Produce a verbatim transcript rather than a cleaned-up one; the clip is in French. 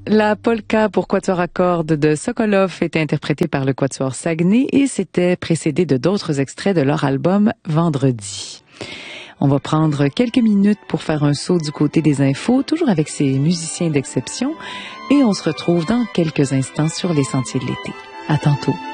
La polka pour quatuor à cordes de Sokolov était interprétée par le quatuor Saguenay et c'était précédé de d'autres extraits de leur album Vendredi. On va prendre quelques minutes pour faire un saut du côté des infos, toujours avec ces musiciens d'exception, et on se retrouve dans quelques instants sur les sentiers de l'été. À tantôt.